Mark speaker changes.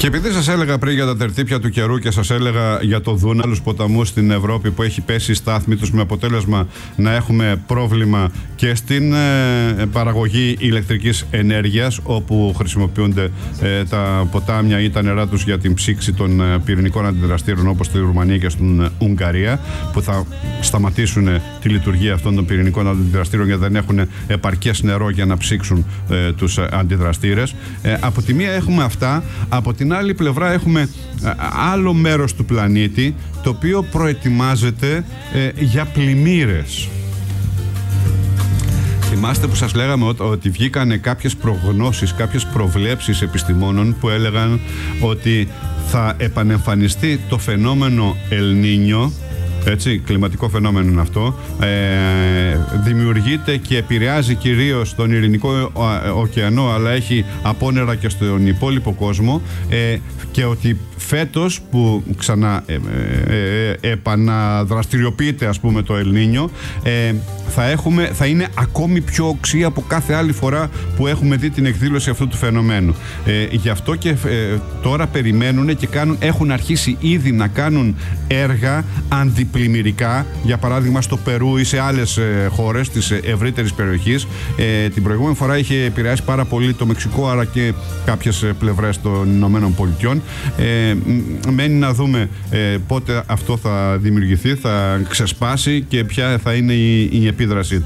Speaker 1: Και επειδή σας έλεγα πριν για τα τερτύπια του καιρού και σας έλεγα για το Δούνα, άλλους ποταμούς στην Ευρώπη που έχει πέσει η στάθμη τους, με αποτέλεσμα να έχουμε πρόβλημα και στην παραγωγή ηλεκτρικής ενέργειας, όπου χρησιμοποιούνται τα ποτάμια ή τα νερά τους για την ψήξη των πυρηνικών αντιδραστήρων, όπως στη Ρουμανία και στην Ουγγαρία, που θα σταματήσουν τη λειτουργία αυτών των πυρηνικών αντιδραστήρων γιατί δεν έχουν επαρκές νερό για να ψήξουν τους αντιδραστήρες. Από τη μία έχουμε αυτά, από την άλλη πλευρά έχουμε άλλο μέρος του πλανήτη το οποίο προετοιμάζεται για πλημμύρες. Θυμάστε που σας λέγαμε ότι βγήκανε κάποιες προγνώσεις, κάποιες προβλέψεις επιστημόνων που έλεγαν ότι θα επανεμφανιστεί το φαινόμενο El Niño, έτσι, κλιματικό φαινόμενο είναι αυτό, δημιουργείται και επηρεάζει κυρίως τον Ειρηνικό ωκεανό, αλλά έχει απόνερα και στον υπόλοιπο κόσμο, και ότι φέτος που ξανά επαναδραστηριοποιείται, ας πούμε, το El Niño, θα είναι ακόμη πιο οξύ από κάθε άλλη φορά που έχουμε δει την εκδήλωση αυτού του φαινομένου. Γι' αυτό και τώρα περιμένουν και έχουν αρχίσει ήδη να κάνουν έργα αντιπλημμυρικά, για παράδειγμα στο Περού ή σε άλλες χώρες της ευρύτερης περιοχής. Την προηγούμενη φορά είχε επηρεάσει πάρα πολύ το Μεξικό, αλλά και κάποιες πλευρές των Ηνωμένων Πολιτειών. Μένει να δούμε πότε αυτό θα δημιουργηθεί, θα ξεσπάσει και ποια θα είναι η επίδρασή του.